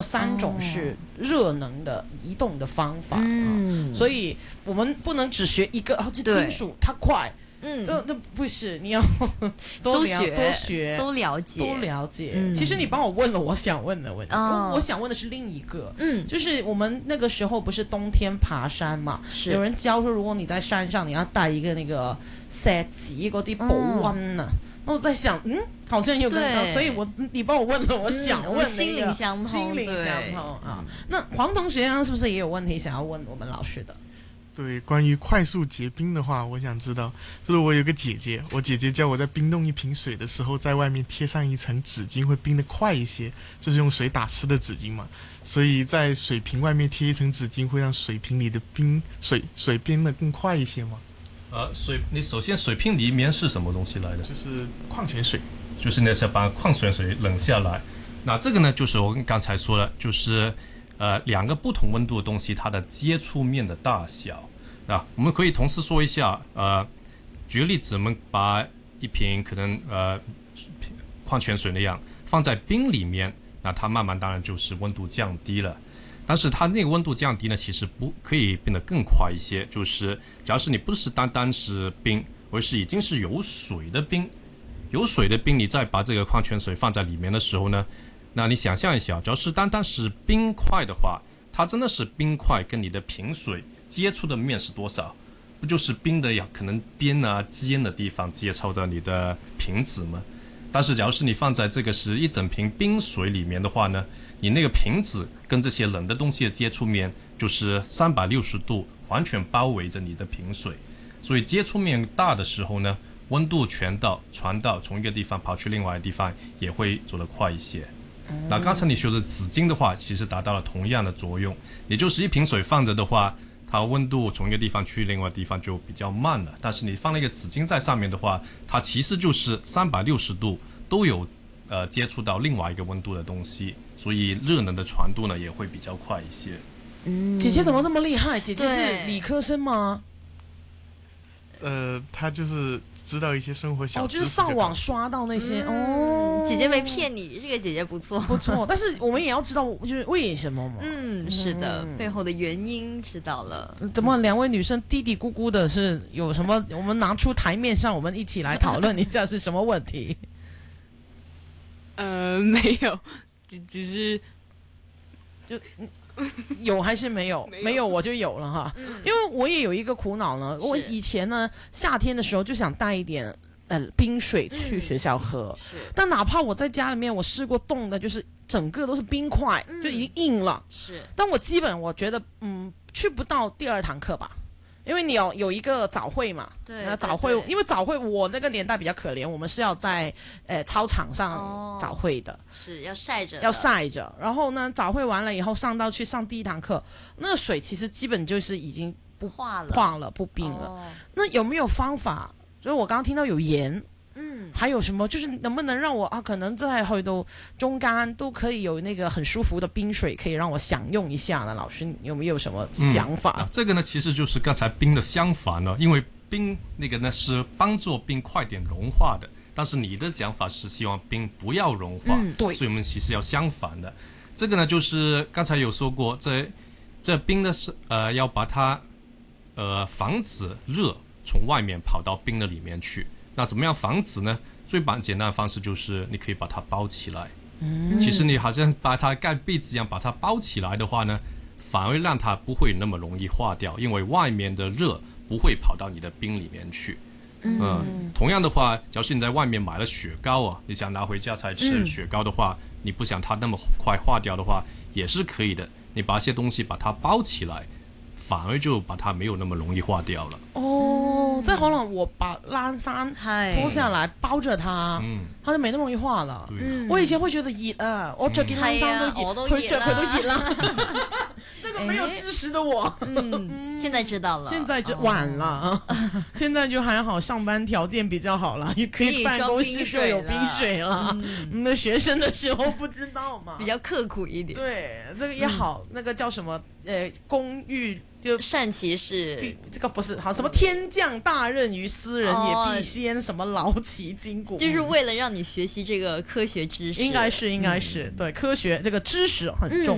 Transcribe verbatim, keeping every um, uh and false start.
三种是热能的移动的方法、 嗯啊、所以我们不能只学一个，哦，这金属它快。嗯，都都不是，你要都学多学都了解都了解、 嗯、 其实你帮我问了我想问的问题、哦、我想问的是另一个，嗯，就是我们那个时候不是冬天爬山嘛，是有人教说如果你在山上你要带一个那个石子嗰啲保温啊、嗯、那我在想嗯好像有跟到，所以我你帮我问了我想问、那個嗯、 心灵相通， 心灵相通啊。那黄同学是不是也有问题想要问我们老师的？ 对，关于快速结冰的话，我想知道，就是我有个姐姐，我姐姐教我在冰冻一瓶水的时候，在外面贴上一层纸巾会冰得快一些，就是用水打湿的纸巾嘛，所以在水瓶外面贴一层纸巾会让水瓶里的冰水水冰得更快一些吗？ 呃，水，你首先水瓶里面是什么东西来的？ 就是矿泉水， 就是那些把矿泉水冷下来。那这个呢，就是我刚才说的，就是呃两个不同温度的东西，它的接触面的大小。啊，我们可以同时说一下，呃，举个例子，我们把一瓶可能呃矿泉水那样放在冰里面，那它慢慢当然就是温度降低了。但是它那个温度降低呢，其实不可以变得更快一些。就是假如是你不是单单是冰，而是已经是有水的冰，有水的冰，你再把这个矿泉水放在里面的时候呢，那你想象一下，只要是单单是冰块的话，它真的是冰块跟你的瓶水接触的面是多少？不就是冰的呀？可能边啊、尖的地方接触到你的瓶子吗？但是假如是你放在这个是一整瓶冰水里面的话呢，你那个瓶子跟这些冷的东西的接触面就是三百六十度完全包围着你的瓶水，所以接触面大的时候呢，温度传导传到从一个地方跑去另外一个地方也会走得快一些。那刚才你说的纸巾的话，其实达到了同样的作用，也就是一瓶水放着的话，它温度从一个地方去另外一个地方就比较慢了，但是你放了一个纸巾在上面的话，它其实就是三百六十度都有呃接触到另外一个温度的东西，所以热能的传度呢也会比较快一些。 嗯，姐姐怎么这么厉害？姐姐是理科生吗？ 呃，她就是知道一些生活小知识， 哦，就是上网刷到那些、 嗯、 哦。 姐姐没骗你，这个姐姐不错， 不错。但是我们也要知道，就是为什么嘛？ 嗯，是的，嗯、背后的原因知道了。 怎么两位女生嘀嘀咕咕的，是有什么？我们拿出台面上，我们一起来讨论一下是什么问题？ 呃，没有，只只是就。有还是没有？没有，没有我就有了哈、嗯。因为我也有一个苦恼呢，我以前呢夏天的时候就想带一点呃冰水去学校喝、嗯，但哪怕我在家里面我试过冻的，就是整个都是冰块，嗯、就已经硬了。是，但我基本我觉得嗯去不到第二堂课吧。因为你有有一个早会嘛，对，那早会，因为早会我那个年代比较可怜，我们是要在呃操场上早会的，哦、 是要晒着， 要晒着。然后呢，早会完了以后上到去上第一堂课，那个水其实基本就是已经不化了， 化了不冰了、哦。那有没有方法？就是我刚刚听到有盐。嗯，还有什么？就是能不能让我啊，可能在去到中間都可以有那个很舒服的冰水，可以让我享用一下呢？老師有沒有什麼想法？ 嗯啊、這個呢，其實就是剛才冰的相反呢，因為冰那個呢是幫助冰快點融化的，但是你的講法是希望冰不要融化，嗯，對，所以我們其實要相反的。這個呢，就是剛才有說過，這這冰呢是呃要把它呃防止熱從外面跑到冰的裡面去。那怎麼樣防止呢？最簡單的方式就是你可以把它包起來。嗯，其實你好像把它蓋被子一樣把它包起來的話呢，反而讓它不會那麼容易化掉，因為外面的熱不會跑到你的冰裡面去。嗯，呃、同樣的話，假如你在外面買了雪糕啊，你想拿回家才吃雪糕的話、嗯，你不想它那麼快化掉的話，也是可以的。你把一些東西把它包起來，反而就把它沒有那麼容易化掉了。 哦，即係可能我把冷衫脱下來包着它，嗯，它就沒那麼容易化了。嗯，我以前會覺得熱啊，我着件冷衫都熱，佢着佢都熱啦。那個沒有知識的我， 嗯，現在知道了， 現在就晚了，哦、現在就還好，上班條件比較好了，也可以辦公室就有冰水了。嗯，我們的學生的時候不知道嘛， 比較刻苦一點。 對，這個也好，嗯、那個叫什麼？呃，公寓就善其事， 這個不是好什麼天降大任於斯人也必先、哦、什麼勞其筋骨， 就是為了讓你學習這個科學知識， 應該是應該是、嗯、對科學這個知識很重